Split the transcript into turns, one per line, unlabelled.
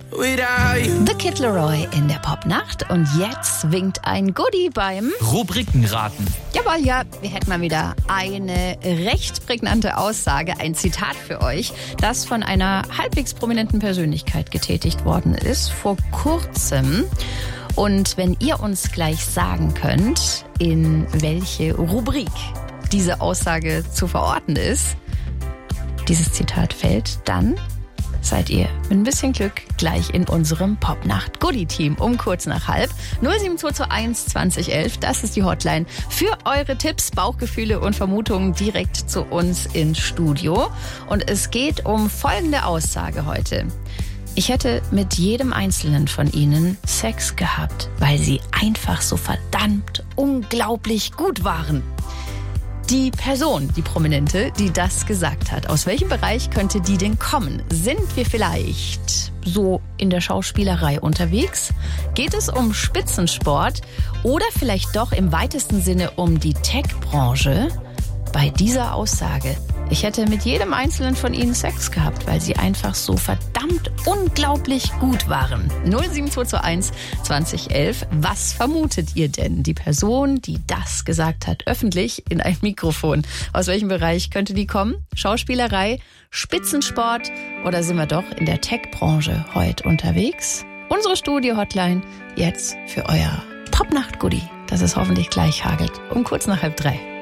The Kid Laroi in der Popnacht und jetzt winkt ein Goodie beim
Rubrikenraten.
Jawohl, ja, wir hätten mal wieder eine recht prägnante Aussage, ein Zitat für euch, das von einer halbwegs prominenten Persönlichkeit getätigt worden ist vor kurzem. Und wenn ihr uns gleich sagen könnt, in welche Rubrik diese Aussage zu verorten ist, dieses Zitat fällt, dann seid ihr mit ein bisschen Glück gleich in unserem Popnacht-Goodie-Team um kurz nach halb. 07221 2011, das ist die Hotline für eure Tipps, Bauchgefühle und Vermutungen direkt zu uns ins Studio. Und es geht um folgende Aussage heute. Ich hätte mit jedem Einzelnen von ihnen Sex gehabt, weil sie einfach so verdammt unglaublich gut waren. Die Person, die Prominente, die das gesagt hat, aus welchem Bereich könnte die denn kommen? Sind wir vielleicht so in der Schauspielerei unterwegs? Geht es um Spitzensport oder vielleicht doch im weitesten Sinne um die Tech-Branche? Bei dieser Aussage, ich hätte mit jedem Einzelnen von ihnen Sex gehabt, weil sie einfach so verdammt unglaublich gut waren. 07221 2011, was vermutet ihr denn? Die Person, die das gesagt hat, öffentlich in ein Mikrofon. Aus welchem Bereich könnte die kommen? Schauspielerei, Spitzensport oder sind wir doch in der Tech-Branche heute unterwegs? Unsere Studio-Hotline jetzt für euer Popnacht-Goodie, das es hoffentlich gleich hagelt, um kurz nach 2:30.